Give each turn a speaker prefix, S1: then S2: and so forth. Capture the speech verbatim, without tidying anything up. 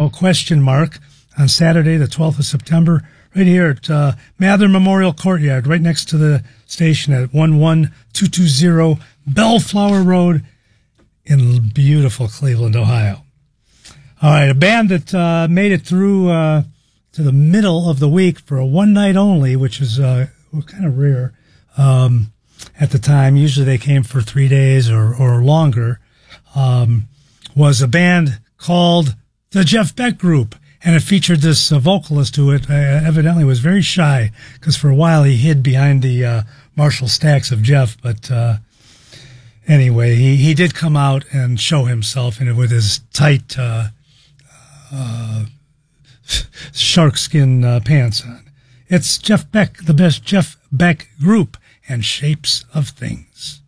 S1: Memorial Question Mark on Saturday, the twelfth of September, right here at uh, Mather Memorial Courtyard, right next to the station at one one two two zero Bellflower Road in beautiful Cleveland, Ohio. All right, a band that uh, made it through uh, to the middle of the week for a one night only, which is uh, kind of rare um, at the time. Usually they came for three days or, or longer. Um, was a band called the Jeff Beck Group, and it featured this uh, vocalist who it, uh, evidently was very shy, because for a while he hid behind the uh, Marshall stacks of Jeff. But uh, anyway, he, he did come out and show himself, and with his tight uh, uh, shark skin uh, pants on. It's Jeff Beck, the best Jeff Beck Group, and Shapes of Things.